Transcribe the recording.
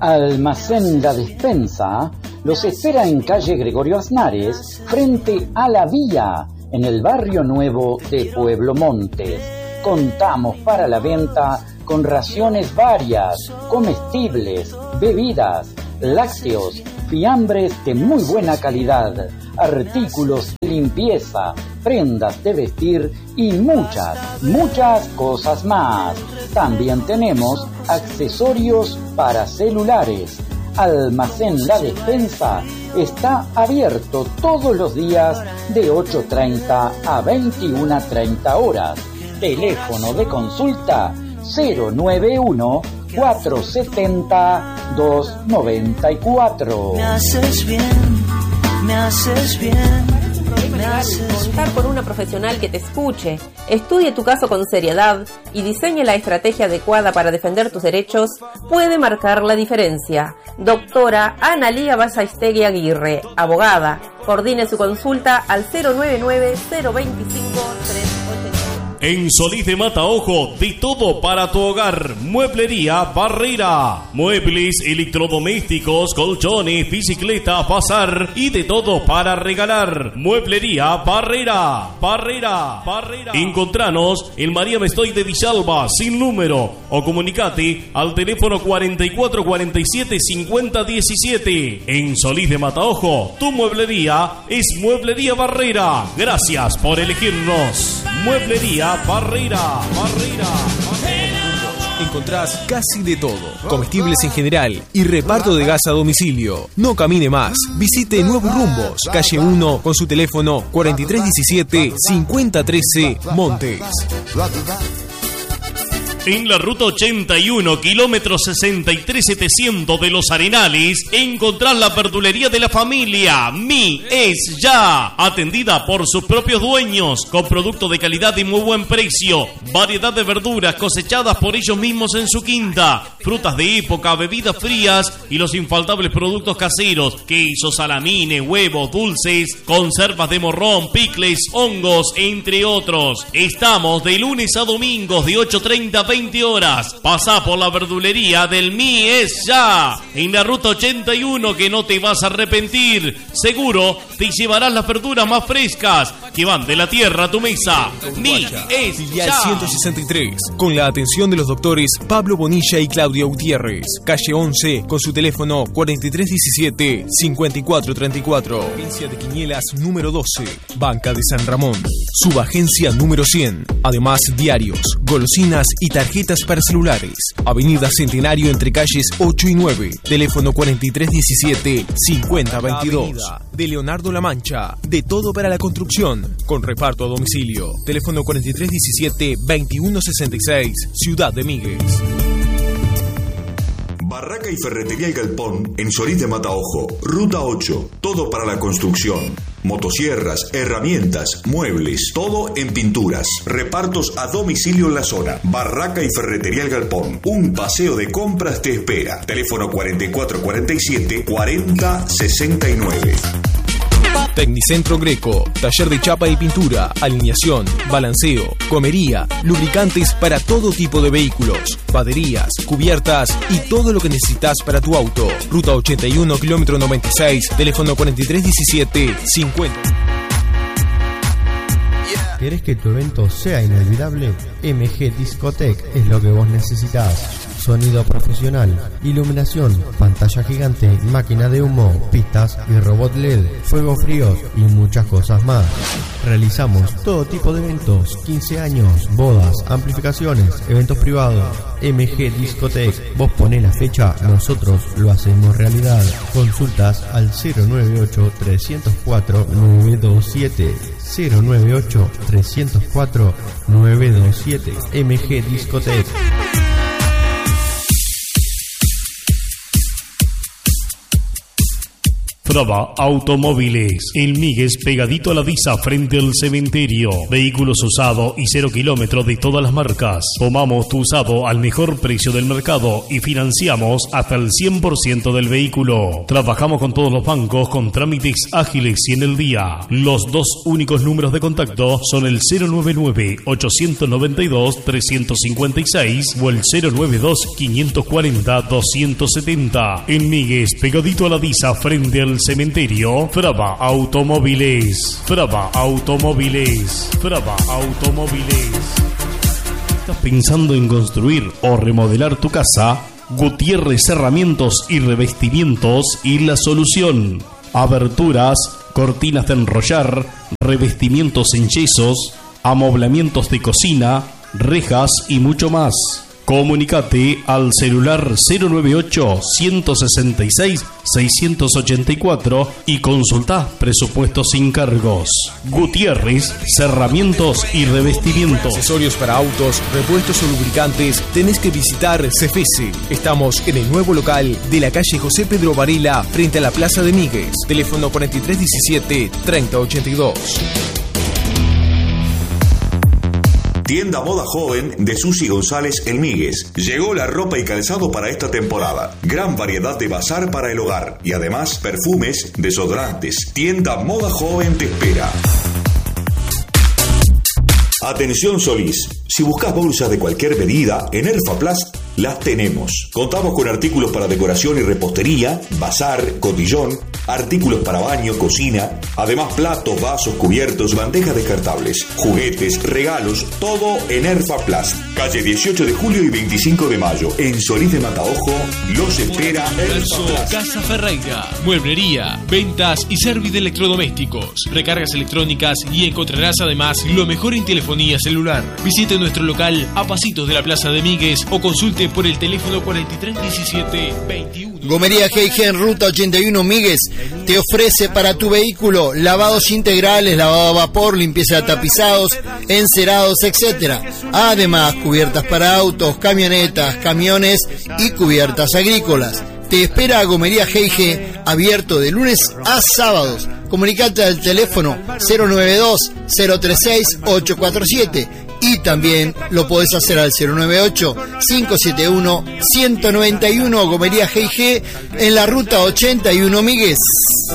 Almacén La Despensa los espera en calle Gregorio Aznares, frente a la vía, en el barrio nuevo de Pueblo Montes. Contamos para la venta con raciones varias, comestibles, bebidas, lácteos, fiambres de muy buena calidad, artículos de limpieza, prendas de vestir y muchas cosas más. También tenemos accesorios para celulares. Almacén La Despensa está abierto todos los días de 8:30 a 21:30 horas. Teléfono de consulta 091-470-294. Me haces bien, me haces bien. Contar con una profesional que te escuche, estudie tu caso con seriedad y diseñe la estrategia adecuada para defender tus derechos puede marcar la diferencia. Doctora Analía Basaistegui Aguirre, abogada. Coordine su consulta al 099-025-380. En Solís de Mataojo, de todo para tu hogar. Mueblería Barrera. Muebles, electrodomésticos, colchones, bicicletas, bazar y de todo para regalar. Mueblería Barrera. Encontranos en María Mestoy de Villalba, sin número. O comunicate al teléfono 4447-5017. En Solís de Mataojo, tu mueblería es Mueblería Barrera. Gracias por elegirnos. Mueblería Barrera. Encontrás casi de todo, comestibles en general y reparto de gas a domicilio. No camine más, visite Nuevos Rumbos, calle 1 con su teléfono 4317-5013 Montes. En la ruta 81, kilómetro 63700 de Los Arenales, encontrás la verdulería de la familia Mi Es Ya, atendida por sus propios dueños, con productos de calidad y muy buen precio, variedad de verduras cosechadas por ellos mismos en su quinta, frutas de época, bebidas frías y los infaltables productos caseros, quesos, salamines, huevos, dulces, conservas de morrón, picles, hongos, entre otros. Estamos de lunes a domingos de 8:30 a 20 horas. Pasá por la verdulería del Mi Es Ya, en la ruta 81, que no te vas a arrepentir. Seguro te llevarás las verduras más frescas que van de la tierra a tu mesa. Mi Es Filial Ya. 163, con la atención de los doctores Pablo Bonilla y Claudia Gutiérrez. Calle 11, con su teléfono 4317-5434. Agencia de Quinielas número 12, Banca de San Ramón. Subagencia número 100. Además, diarios, golosinas y tarjetas para celulares. Avenida Centenario entre calles 8 y 9. Teléfono 4317-5022. De Leonardo La Mancha. De todo para la construcción. Con reparto a domicilio. Teléfono 4317-2166. Ciudad de Míguez. Barraca y Ferretería El Galpón en Solís de Mataojo, Ruta 8, todo para la construcción. Motosierras, herramientas, muebles, todo en pinturas. Repartos a domicilio en la zona. Barraca y Ferretería El Galpón. Un paseo de compras te espera. Teléfono 4447-4069. Tecnicentro Greco, taller de chapa y pintura, alineación, balanceo, comería, lubricantes para todo tipo de vehículos, baterías, cubiertas y todo lo que necesitas para tu auto. Ruta 81, kilómetro 96, teléfono 4317-50. ¿Querés que tu evento sea inolvidable? MG Discotech es lo que vos necesitas. Sonido profesional, iluminación, pantalla gigante, máquina de humo, pistas y robot LED, fuegos fríos y muchas cosas más. Realizamos todo tipo de eventos, 15 años, bodas, amplificaciones, eventos privados. MG Discotech, vos ponés la fecha, nosotros lo hacemos realidad. Consultas al 098-304-927. 098-304-927. MG Discotech. Fraba Automóviles, el Míguez pegadito a la Disa frente al cementerio. Vehículos usados y 0 kilómetros de todas las marcas. Tomamos tu usado al mejor precio del mercado y financiamos hasta el 100% del vehículo. Trabajamos con todos los bancos con trámites ágiles y en el día. Los dos únicos números de contacto son el 099-892-356 o el 092-540-270. En Míguez, pegadito a la Disa frente al cementerio. Fraba Automóviles. Fraba Automóviles. Fraba Automóviles. ¿Estás pensando en construir o remodelar tu casa? Gutiérrez Cerramientos y Revestimientos y la solución. Aberturas, cortinas de enrollar, revestimientos en yesos, amoblamientos de cocina, rejas y mucho más. Comunicate al celular 098-166-684 y consulta presupuestos sin cargos. Gutiérrez, Cerramientos y Revestimientos. Accesorios para autos, repuestos o lubricantes, tenés que visitar CFS. Estamos en el nuevo local de la calle José Pedro Varela, frente a la Plaza de Míguez. Teléfono 4317-3082. Tienda Moda Joven de Susi González en Míguez. Llegó la ropa y calzado para esta temporada. Gran variedad de bazar para el hogar y además perfumes, desodorantes. Tienda Moda Joven te espera. Atención Solís, si buscas bolsas de cualquier medida, en Erfaplast las tenemos. Contamos con artículos para decoración y repostería, bazar, cotillón, artículos para baño, cocina, además platos, vasos, cubiertos, bandejas descartables, juguetes, regalos, todo en Erfaplast. Calle 18 de julio y 25 de mayo, en Solís de Mataojo, los espera Erfaplast. Casa Ferreira, mueblería, ventas y servicio de electrodomésticos, recargas electrónicas y encontrarás además lo mejor en telefonía celular. Visite nuestro local a pasitos de la Plaza de Míguez o consulte por el teléfono 4317-21. Gomería G&G en Ruta 81 Míguez te ofrece para tu vehículo lavados integrales, lavado a vapor, limpieza de tapizados, encerados, etc. Además, cubiertas para autos, camionetas, camiones y cubiertas agrícolas. Te espera Gomería G&G, abierto de lunes a sábados. Comunicate al teléfono 092-036-847 y también lo podés hacer al 098-571-191. Gomería G&G en la Ruta 81 Míguez.